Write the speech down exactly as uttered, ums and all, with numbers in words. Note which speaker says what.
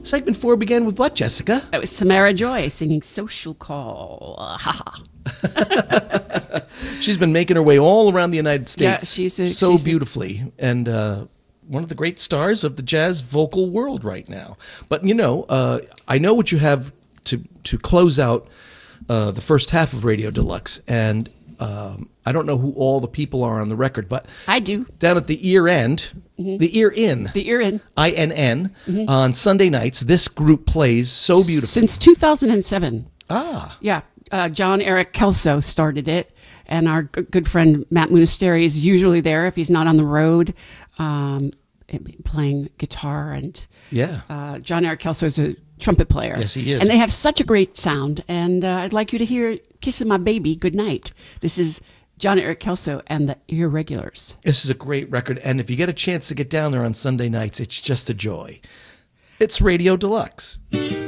Speaker 1: Segment four began with what, Jessica?
Speaker 2: That was Samara Joy singing Social Call. Uh, ha ha.
Speaker 1: She's been making her way all around the United States.
Speaker 2: Yeah, she's a,
Speaker 1: so
Speaker 2: she's
Speaker 1: beautifully. A, and uh, one of the great stars of the jazz vocal world right now. But, you know, uh, I know what you have to, to close out uh, the first half of Radio Deluxe. And um, I don't know who all the people are on the record, but
Speaker 2: I do.
Speaker 1: Down at the ear end, mm-hmm. the ear in,
Speaker 2: the ear in,
Speaker 1: I N N, mm-hmm. on Sunday nights, this group plays so beautifully.
Speaker 2: Since two thousand seven.
Speaker 1: Ah.
Speaker 2: Yeah. Uh, John Eric Kelso started it, and our g- good friend Matt Munisteri is usually there if he's not on the road, um, playing guitar. And
Speaker 1: yeah,
Speaker 2: uh, John Eric Kelso is a trumpet player.
Speaker 1: Yes, he is.
Speaker 2: And they have such a great sound. And uh, I'd like you to hear "Kissing My Baby Goodnight." This is John Eric Kelso and the Irregulars.
Speaker 1: This is a great record, and if you get a chance to get down there on Sunday nights, it's just a joy. It's Radio Deluxe.